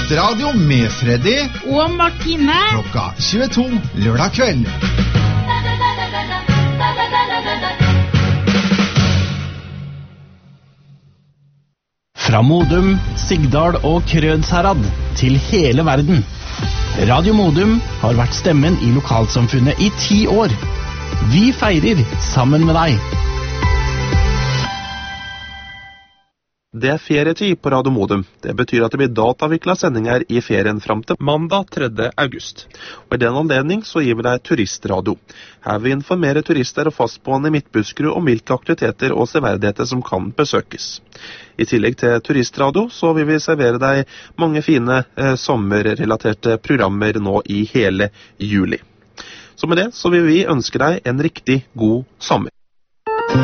Turistradio med Freddy og Martine klokka 22 lørdag kveld. Fra Modum, Sigdal og Krødsherad til hele verden. Radio Modum har vært stemmen i lokalsamfunnet i 10 år. Vi feirer sammen med deg. Det er ferietid på Radio Modum. Det betyr at det blir dataviklet sendinger i ferien frem til mandag 3. august. Og i den anledning så gir vi deg turistradio. Her vil vi informere turister og fastboende i Midtbuskerud om hvilke aktiviteter og severdigheter som kan besøkes. I tillegg til turistradio så vil vi servere deg mange fine sommerrelaterte programmer nå i hele juli. Så med det så vil vi ønske deg en riktig god sommer.